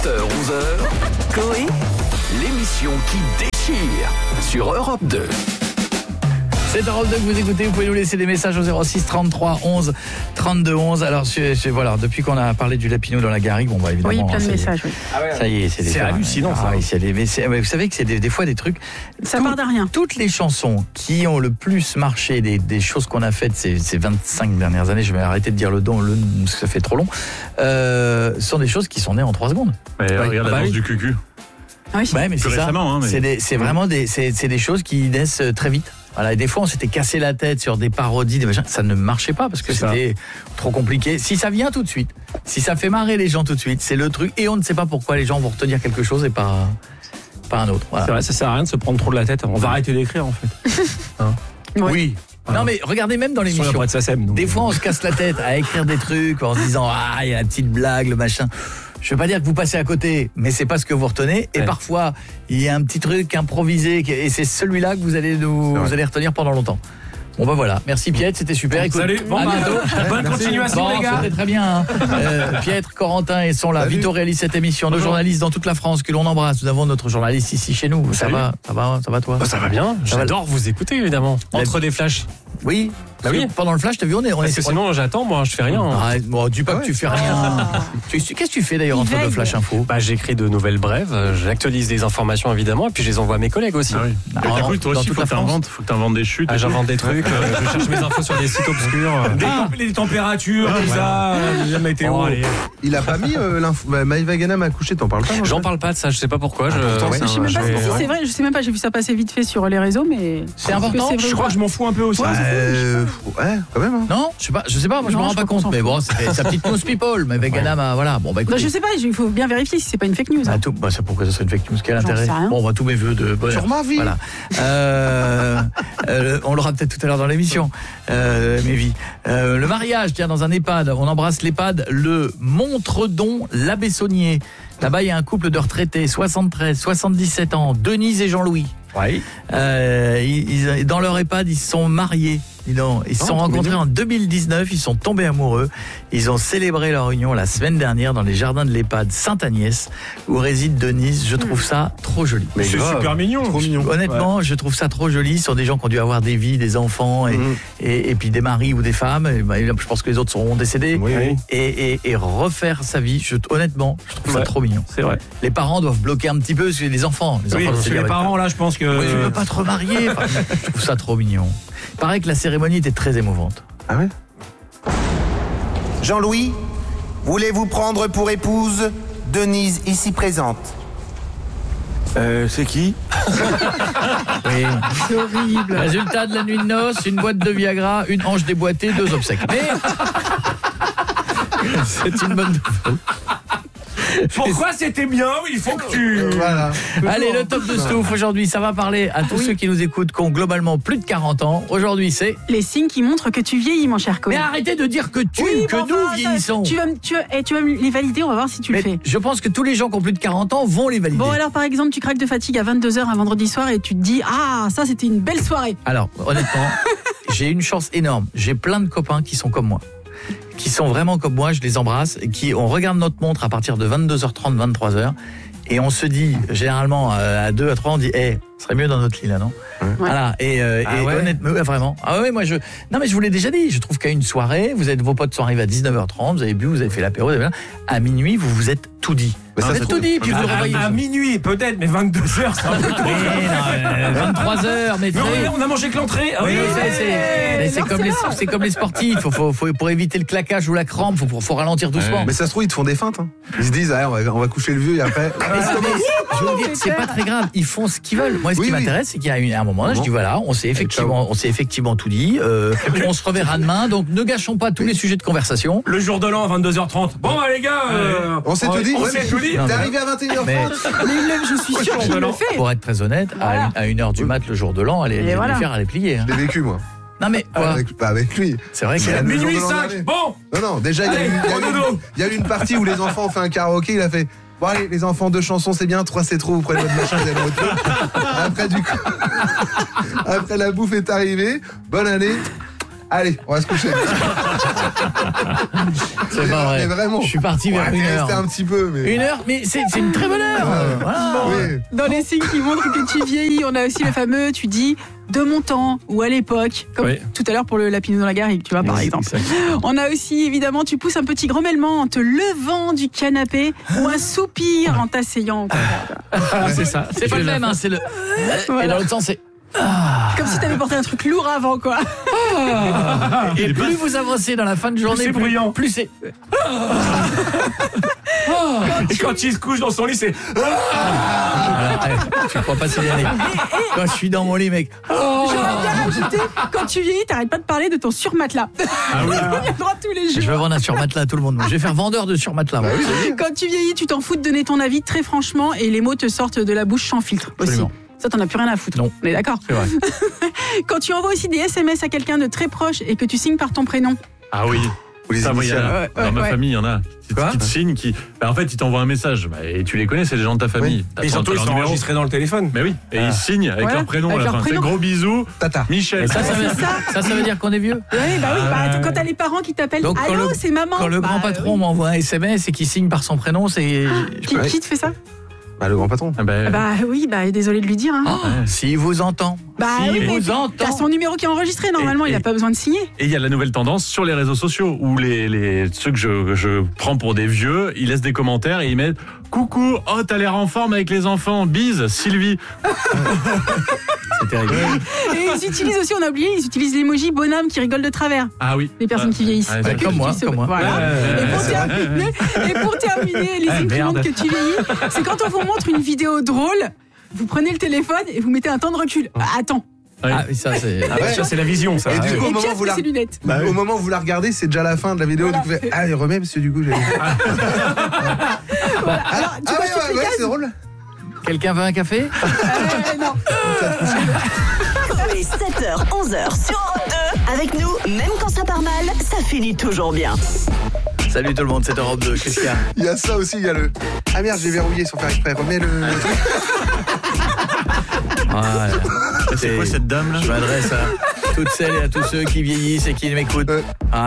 7h-11h, Coé, l'émission qui déchire sur Europe 2. C'est Europe 2 que vous écoutez, vous pouvez nous laisser des messages au 06 33 11 32 11. Alors voilà, depuis qu'on a parlé du Lapinou dans la garrigue, bon bah évidemment. oui, plein de messages, oui. Ça y est, c'est hallucinant ça. Oui, vous savez que c'est des fois des trucs. Ça part de rien. Toutes les chansons qui ont le plus marché, des choses qu'on a faites ces 25 dernières années, je vais arrêter de dire le don, parce que ça fait trop long, sont des choses qui sont nées en 3 secondes. Mais regarde la danse du cucu. Ah oui. Ouais, mais c'est ça. Récemment, hein, mais... C'est vraiment des choses qui naissent très vite. Voilà, et des fois on s'était cassé la tête sur des parodies, des machins, ça ne marchait pas parce que c'était trop compliqué. Si ça vient tout de suite, si ça fait marrer les gens tout de suite, c'est le truc, et on ne sait pas pourquoi les gens vont retenir quelque chose et pas un autre. Voilà. C'est vrai, ça sert à rien de se prendre trop de la tête. On va arrêter d'écrire en fait. Hein oui. Non mais regardez, même dans l'émission, des fois on se casse la tête à écrire des trucs en se disant il y a la petite blague, le machin. Je veux pas dire que vous passez à côté, mais c'est pas ce que vous retenez. Et parfois, il y a un petit truc improvisé, et c'est celui-là que vous allez retenir pendant longtemps. Bon bah voilà, merci Pietre, c'était super. Écoute, salut, à bientôt. Bonne continuation les gars. C'était très bien. Hein. Pietre, Corentin, ils sont là. Vito réalise cette émission. Nos journalistes dans toute la France que l'on embrasse. Nous avons notre journaliste ici chez nous. Ça va toi? Ça va bien. J'adore vous écouter évidemment. Entre les flashs. Oui. Bah oui. Pendant le flash, t'as vu, Parce que sinon j'attends, moi je fais rien. Arrête, bon, dis pas que tu fais rien. Qu'est-ce que tu fais d'ailleurs entre deux flash info? Bah j'écris de nouvelles brèves, j'actualise des informations évidemment, et puis je les envoie à mes collègues aussi. Ah oui. Toi aussi, faut que t'inventes des chutes. J'invente des trucs, je cherche mes infos sur des sites obscurs. Les températures, tout ça, la météo. Il a pas mis l'info. Maïva Gana m'a couché, t'en parles pas? J'en parle pas de ça, je sais pas pourquoi. Je sais même pas si c'est vrai, je sais même pas, j'ai vu ça passer vite fait sur les réseaux, mais c'est important. Je crois que je m'en fous un peu aussi. Ouais, quand même. Non, je sais pas, moi je me rends pas compte, mais bon, c'est sa petite news people, mais Vegana, voilà. Bon bah écoutez. Je sais pas, il faut bien vérifier si c'est pas une fake news. C'est pourquoi ça serait une fake news, quel intérêt? Bon, bah tous mes vœux de bonheur. Sur ma vie. Voilà. On l'aura peut-être tout à l'heure dans l'émission, mes vies. Le mariage, tiens, dans un EHPAD, on embrasse l'EHPAD, le Montredon l'Abbessonnier. Là-bas, il y a un couple de retraités, 73, 77 ans, Denise et Jean-Louis. Oui. Dans leur EHPAD, ils se sont mariés. Ils se sont rencontrés en 2019, ils sont tombés amoureux. Ils ont célébré leur union la semaine dernière dans les jardins de l'EHPAD Sainte-Agnès, où réside Denise. Je trouve ça trop joli. Mais c'est super mignon. Trop mignon. Honnêtement, je trouve ça trop joli. Ce sont des gens qui ont dû avoir des vies, des enfants, et puis des maris ou des femmes. Je pense que les autres seront décédés. Oui. Et refaire sa vie, honnêtement, je trouve ça trop mignon. C'est vrai. Les parents doivent bloquer un petit peu, parce que les enfants. Les parents, là, je pense que... Tu ne veux pas te remarier. Je trouve ça trop mignon. Il paraît que la cérémonie était très émouvante. Ah ouais? Jean-Louis, voulez-vous prendre pour épouse Denise ici présente? C'est qui? Oui. C'est horrible. Résultat de la nuit de noces, une boîte de Viagra, une hanche déboîtée, 2 obsèques. Mais c'est une bonne nouvelle. Pourquoi c'était bien? Il faut que tu... Voilà. Allez, le top de Stouff aujourd'hui, ça va parler à tous ceux qui nous écoutent, qui ont globalement plus de 40 ans. Aujourd'hui, c'est... Les signes qui montrent que tu vieillis, mon cher Coé. Mais arrêtez de dire que nous vieillissons. Tu vas me les valider, on va voir si tu le fais. Je pense que tous les gens qui ont plus de 40 ans vont les valider. Bon, alors par exemple, tu craques de fatigue à 22h un vendredi soir et tu te dis ça c'était une belle soirée. Alors, honnêtement, j'ai une chance énorme. J'ai plein de copains qui sont comme moi. Qui sont vraiment comme moi, je les embrasse, et on regarde notre montre à partir de 22h30, 23h, et on se dit, généralement, à 2, à 3, on dit, ce serait mieux dans notre lit, là, non? Voilà, et honnêtement, vraiment. Moi, non, mais je vous l'ai déjà dit, je trouve qu'à une soirée, vos potes sont arrivés à 19h30, vous avez bu, vous avez fait l'apéro, à minuit, vous vous êtes tout dit. Mais vous êtes tout dit, puis vous le revoyez. À minuit, peut-être, mais 22h, c'est un peu tôt. 23h, mais on a mangé que l'entrée. c'est comme les sportifs. Faut pour éviter le claquage ou la crampe, faut ralentir doucement. Mais ça se trouve, ils te font des feintes. Ils se disent, on va coucher le vieux et après. Je veux dire, c'est pas très grave. Ils font ce qu'ils veulent. Moi, ce qui m'intéresse, c'est qu'il y a un moment là, je dis voilà, on s'est effectivement tout dit. On se reverra demain. Donc, ne gâchons pas tous les sujets de conversation. Le jour de l'an à 22h30. Bon, les gars, on s'est tout dit. T'es arrivé à 21h30. Mais je suis sûr qu'il le fait. Pour être très honnête, à 1h du mat le jour de l'an, allez les faire, allez plier. Je l'ai vécu, moi. Non mais quoi? Avec lui. C'est vrai que minuit 5. Bon. Non, déjà il y a eu une partie où les enfants ont fait un karaoké, il a fait bon allez les enfants, 2 chansons c'est bien, 3 c'est trop, vous prenez votre machin, vous allez au autre. Après du coup après la bouffe est arrivée, bonne année. Allez, on va se coucher. C'est pas vrai. Mais vraiment. Je suis parti vers Ouais, une t'es heure. resté un petit peu, mais. 1 heure, mais c'est une très bonne heure. Voilà. Oui. Dans les signes qui montrent que tu vieillis, on a aussi le fameux, tu dis de mon temps ou à l'époque, comme Oui. tout à l'heure pour le lapino dans la garrigue, tu vois, par exemple. On a aussi, évidemment, tu pousses un petit grommellement en te levant du canapé ou un soupir en t'asseyant. C'est ça. C'est pas le même, hein, c'est le. Et Voilà. dans l'autre sens, c'est. Comme si t'avais porté un truc lourd avant, quoi. Et plus vous avancez dans la fin de journée, c'est bruyant. plus c'est. Et quand il se couche dans son lit, c'est. Tu crois pas si bien aller. Quand je suis dans mon lit, mec. J'aurais bien rajouté, quand tu vieillis, t'arrêtes pas de parler de ton surmatelas. Ah oui. On y a droit tous les Je jours. vais vendre un surmatelas à tout le monde. Je vais faire vendeur de surmatelas. moi. Quand tu vieillis, tu t'en fous de donner ton avis très franchement et les mots te sortent de la bouche sans filtre aussi. Absolument. Ça, t'en as plus rien à foutre. Non. On est d'accord. C'est vrai. Quand tu envoies aussi des SMS à quelqu'un de très proche et que tu signes par ton prénom. Ah oui. Ou les Ça, moi, il y en a. initiales. Ouais, Dans ma ouais. famille, il y en a. Quoi Qui te signent, en fait, ils t'envoient un message. Et tu les connais, c'est les gens de ta famille. Et surtout, ils leur sont numéro. enregistrés dans le téléphone. Mais oui, et ils signent avec Ouais, leur prénom avec à la leur fin. C'est prénom. gros bisous, Tata. Michel. Et ça veut dire qu'on est vieux. Oui, bah oui, quand t'as les parents qui t'appellent. Donc, Allô, c'est maman. Quand le grand Bah, patron m'envoie un SMS et qu'il signe par son prénom, c'est. Qui te fait ça? Bah, le grand patron. Ah ben, Bah oui, bah désolé de lui dire. Hein. Oh, s'il vous entend. Bah S'il oui, mais vous entend. t'as son numéro qui est enregistré normalement, il a pas besoin de signer. Et il y a la nouvelle tendance sur les réseaux sociaux où ceux que je prends pour des vieux, ils laissent des commentaires et ils mettent coucou, oh t'as l'air en forme avec les enfants, bise Sylvie. C'est terrible. Et ils utilisent aussi, on a oublié, ils utilisent l'emoji bonhomme qui rigole de travers. Ah oui. Les personnes qui vieillissent. Ouais, Bah, c'est- comme moi, Tu sais, comme moi. Voilà. Et pour terminer, les signes qui merde. montrent que tu vieillis, c'est quand on vous montre une vidéo drôle, vous prenez le téléphone et vous mettez un temps de recul. Attends. Ah, oui, ça, c'est. Ouais. Ça, c'est la vision, ça. Et du coup, au Et moment, Pierre où vous met la... ses lunettes. au moment où vous la regardez, c'est déjà la fin de la vidéo. Voilà. Du coup, vous faites, ah, il remet, monsieur, du coup. Alors, tu vois, je te ouais, c'est drôle. Quelqu'un veut un café? non. Chloé, 7h, 11h sur Europe 2. Avec nous, même quand ça part mal, ça finit toujours bien. Salut tout le monde, c'est Europe 2. Qu'est-ce qu'il y a? Il y a ça aussi, il y a le. Ah merde, j'ai verrouillé sans faire exprès. Remets le. Voilà. C'est quoi cette dame là? Je m'adresse à toutes celles et à tous ceux qui vieillissent et qui m'écoutent.